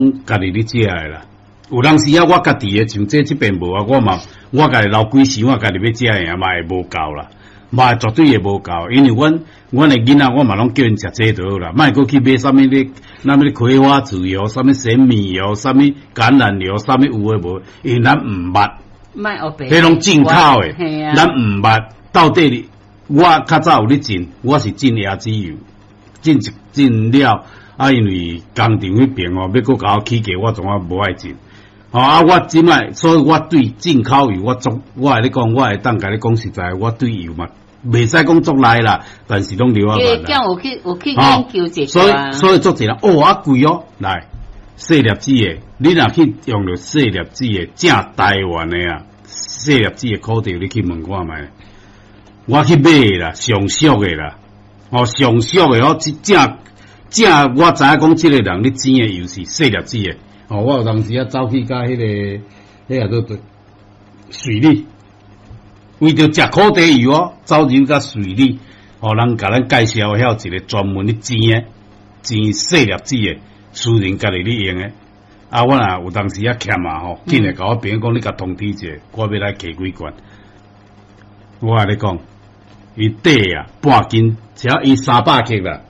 家己咧食诶啦。有当时啊，我家己诶像这边无啊，我家己留几时，我家己要食诶嘛会无够啦，嘛绝对会无够，因为阮诶囡仔我嘛拢叫因食这就好啦，莫搁去买啥物咧，那么葵花籽油、啥物神秘油、啥物橄榄油、啥物有诶无，因为咱毋捌，迄拢进口诶，咱毋捌到底我较早有咧进，我是进椰子油，进了啊，因为工厂迄边哦，要搁甲我起价，我总啊无爱进。啊！我即摆，所以我对进口油，我会咧讲，我会当甲你讲实在，我对油嘛，袂使讲足来啦，但是拢留啊慢啦。 有去研究一下。 所以足一人啊贵哦，来细粒子诶，你若去用着细粒子诶，正台湾诶啊，细粒子诶口条，你去问看觅，我去买啦，上俗诶啦，上俗诶正我知影讲即个人咧煎诶油是细粒子诶。我有当时啊走去甲迄个都水里，为着食苦茶油哦，走入甲水里，人甲咱介绍遐一个专门咧煎细粒子诶，私人家己咧用诶。啊，我若有当时啊欠啊紧来甲我朋友讲，你甲通知一下，我要来加几罐。我甲你讲，伊底啊半斤，只要伊300克啦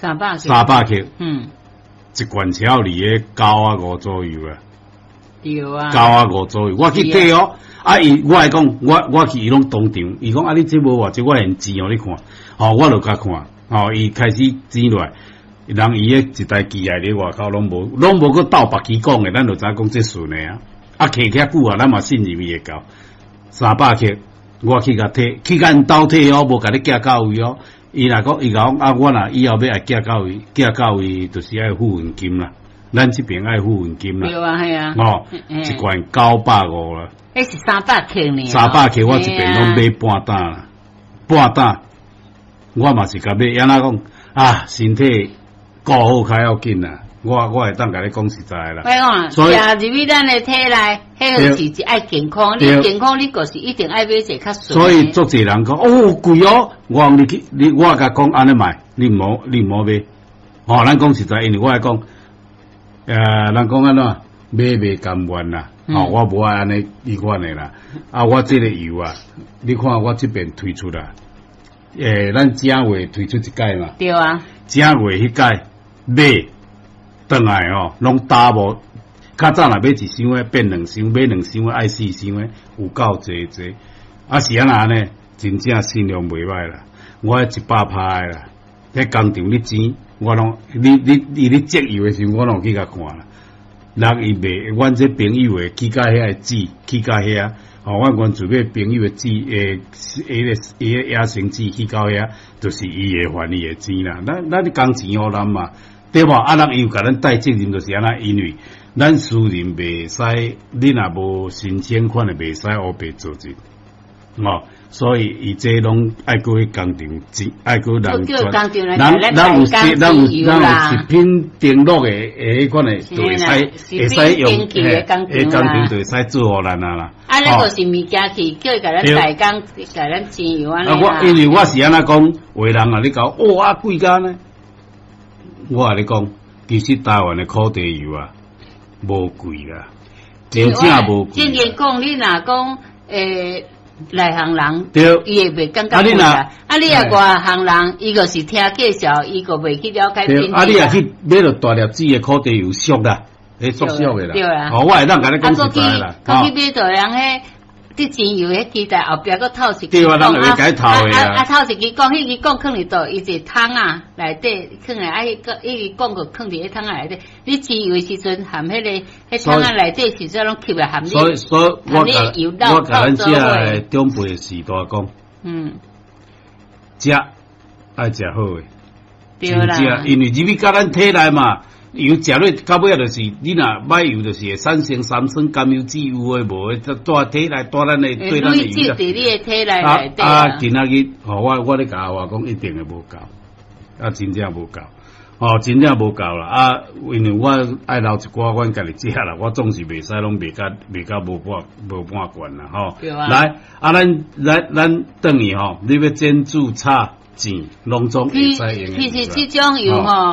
，300克，一罐超离个95左右啊， 对啊 ，95左右。我去睇哦，我来讲，我去伊拢当场，伊讲你这无偌，这我连煎互你看，我就甲看，伊开始煎落来，人伊个一台机械咧外口拢无个斗别机讲诶，咱就知讲这顺诶啊，客遐久啊，咱嘛信任伊会到300克，我去甲睇，去甲因斗睇哦，无甲你寄到位哦。伊若讲，伊讲我若以后要爱寄到位，就是爱付现金啦。咱这边爱付现金啦。 对啊，系啊。 一罐950啦。 迄是300克呢。 300克我这边拢买半担啦，半担。我嘛是甲买，安那讲身体顾好较要紧啦。我会当甲你讲实在啦。 我讲，食入去咱的体内，迄个是爱健康。你健康，你就是一定爱买些较顺。 所以足侪人讲贵哦，我讲我甲讲安尼买，你唔好买。咱讲实在，因为我来讲，人讲安怎买甘愿啦。我无爱安尼伊款的啦。我这个油啊，你看我这边推出啦。咱正月推出一届嘛。 对啊。 正月迄届买。转来拢打无，较早若买一箱诶，变2箱，买2箱爱4箱诶，有够济。是安那呢？真正信量袂歹啦，我100%诶啦。迄工厂咧煎，我拢你节油诶时候，我拢去甲看啦。人伊卖，阮这朋友诶去甲遐纸，去甲遐，阮原自个朋友诶纸伊野生纸去到遐，就是伊会还伊诶钱啦。咱工钱互咱嘛。对无？人又甲咱带责任，就是安那，因为咱私人袂使，你若无新鲜款诶，袂使黑白做阵，所以伊这拢爱过去工厂，爱过人传，咱有食品登录诶，迄款诶，就会使用诶，工厂就会使做互咱啦。 那个是物件去叫伊甲咱代工，甲咱煎油安尼啦。 因为我是安那讲，话人啊，你讲贵干呢？我甲你讲，其实台湾的苦茶油啊，无贵啦，真正无贵。 正经讲，你若讲内行人， 对， 伊会袂感觉贵啦。你若外行人，伊个是听介绍，伊个袂去了解品质。 你若去买着大粒子的苦茶油俗啦，足俗的啦。 对啦。 我会当甲你讲实在啦。 去买着人迄。啲煎油迄期待后壁个透一支对啊，人会解透的啊。 透一支讲，迄支讲放伫倒，伊一汤啊内底放来，迄支讲个放伫迄汤啊内底。你煎油时阵含迄个迄汤啊内底时阵拢吸来含你。 所以我甲咱遮长辈时代讲，食爱食好诶，真正，因为入去甲咱体内嘛。油食落到尾啊，就是你若买油，就是产生3酸甘油酯有诶无诶，带体内带咱诶对咱诶油伫你诶体内内底今仔日我咧甲我讲一定会无够，真正无够，真正无够啦。因为我爱留一寡阮家己食啦，我总是袂使拢卖甲无半罐啦，来，咱等于你要煎煮炒煎拢总会使用。 其实这种油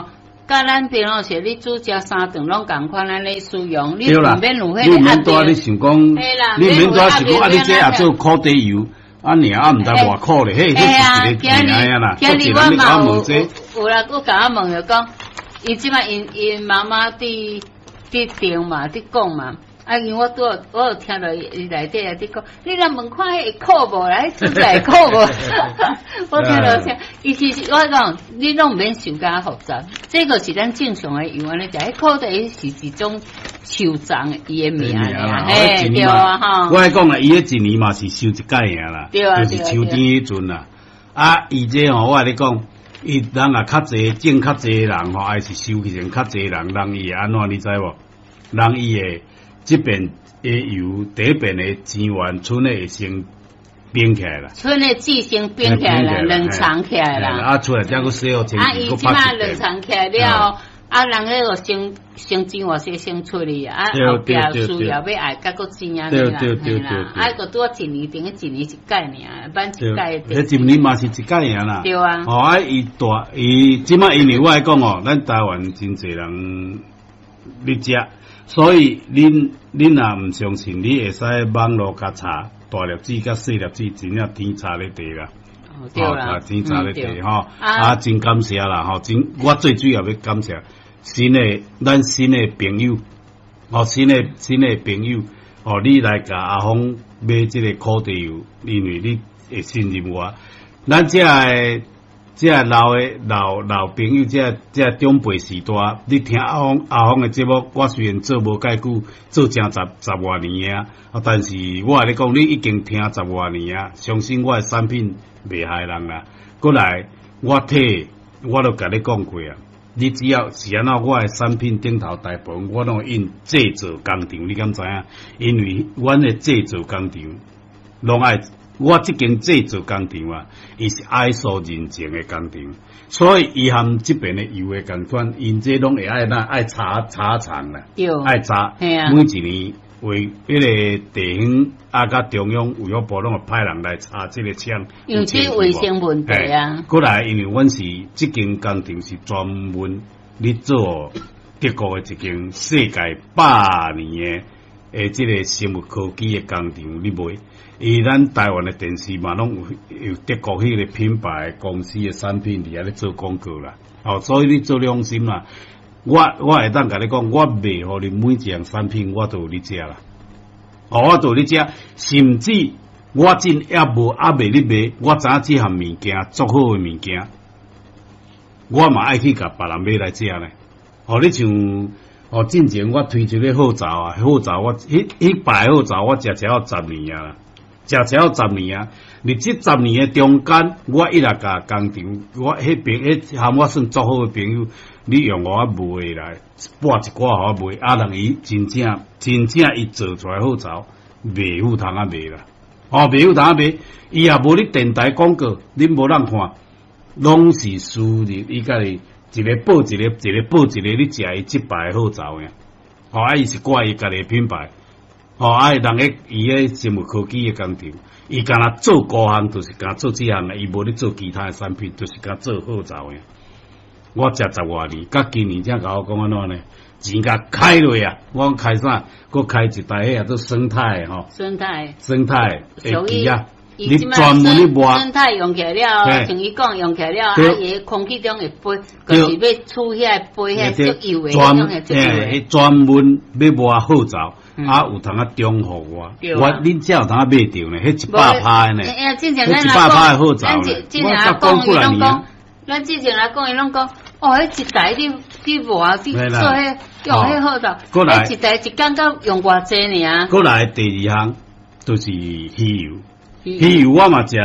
甲咱平常时你煮食3顿拢共款安尼使用，你对啦， 唔免有你迄个免多你想讲，你免多想讲你这也做烤底油，尔毋知偌苦咧，迄是一个名啊啦。 今日我嘛有啦，我甲我问着讲，伊即摆因妈妈伫定嘛，伫讲嘛。啊，因为我有听到伊内底啊，伫讲，你若问看迄会苦无啦，迄煮起来苦无？我听到听，伊其实我讲，你拢毋免想甲复杂，这个是咱正常诶油安尼食，迄苦底是一种受脏伊诶名尔，嘿，对啊吼。 我讲啦，伊迄一年嘛是收一届尔啦， 对啊， 就是秋天迄阵啦。啊，伊这吼，我甲你讲，伊人也较济，种较济人吼，还是收起前较济人伊会安怎你知无？人伊会。这边的油，第一边的钱源村的会先冰起来啦， 村的水先冰起来啦，冷藏起来啦， 啊出来再个洗好清楚， 伊即马冷藏起来了，啊人迄个先钱偌些先出去啊，后壁需要要爱甲个钱啊，对，啊个拄一年定一年一届尔，办一届。 迄一年嘛是一届尔啦， 对啊。 哦，啊伊即马因为我来讲哦，咱台湾真侪人咧食。所以，恁若毋相信，你会使网络甲查大粒子甲细粒子，真正天差咧地啦。 哦，对啦， 天差咧地吼。啊，真感谢啦吼，我最主要要感谢咱新的朋友，新的朋友，你来甲阿峰买即个烤地油，因为你会信任我，咱这老朋友，这长辈时代，你听阿峰的节目，我虽然做无介久，做正十外年啊，但是我跟你讲，你已经听10外年啊，相信我的产品袂害人啦。过来，我都甲你讲过啊，你只要是安怎，我的产品顶头大部分我拢印制作工厂，你敢知影？因为阮的制作工厂拢爱。我即间制作工厂啊，伊是ISO认证的工厂，所以伊含即边的油的共款，因这拢会爱查厂啦，爱查，每一年为迄个地方啊，甲中央卫生部拢会派人来查即个厂， 有即卫生问题啊。 过来，因为阮是即间工厂是专门咧做德国的一间世界100年的即个生物科技的工厂咧卖。咱台湾的电视嘛，拢有德国迄个品牌公司的产品伫遐咧做广告啦。所以你做良心啦，我会当甲你讲，我卖互你每一样产品，我都有你食啦。我都有你食，甚至我真也未你卖，我知影即项物件足好的物件，我嘛爱去甲别人买来食咧。你像之前我推出个好枣啊，好枣我迄排好枣我食到10年啊。食到10年啊！你这10年的中间，我一来甲工厂，我迄含我算足好的朋友，你用我卖来拨一寡互我卖，人伊真正伊做出来好枣，袂有通啊卖啦。袂有通啊卖，伊也无你电台广告，恁无人看，拢是输入伊家己一个报一个，报一个，你食伊即排好枣呀。伊是挂伊家己的品牌。人个伊个生物科技的工厂，伊干那做高项，就是干做这项的，伊无咧做其他的产品，就是干做好枣的。我食10外年，甲今年才甲我讲安怎呢？钱甲开落啊！我开啥？搁开一台迄做生态的吼。生态的机啊！你专门咧挖生态用起来了，像伊讲用起来了，伊空气中会飞，就是要出遐飞遐足油的， 专门要挖好枣。有通中和我，恁才有通买着呢，迄100趴的呢，迄100趴的好枣呢。我甲讲过来呢。 咱之前来讲，伊拢讲，迄一台你磨做迄用迄好枣，迄一台一工到用偌济尔。 过来第2项就是鱼油，鱼油我嘛食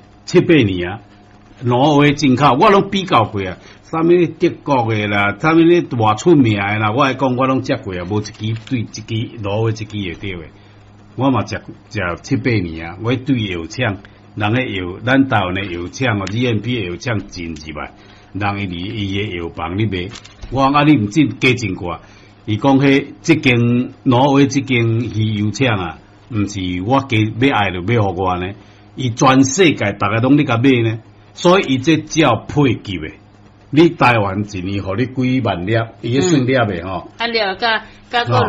7、8年啊，挪威进口我拢比较过啊。啥物德国的啦，啥物咧偌出名的啦，我来讲我拢食过啊，无一支对一支挪威一支会对的。我嘛食7、8年啊，我对药厂，人个药，咱台湾的药厂GMP 的药厂真入来，人伊的药房咧卖，我讲你毋真加真贵，伊讲即间挪威即间鱼油厂啊，毋是我加要爱就要互我呢，伊全世界逐个拢咧甲买呢，所以伊这只要配给的。 你台湾一年互你几万粒，伊个算粒的吼。 啊了，甲个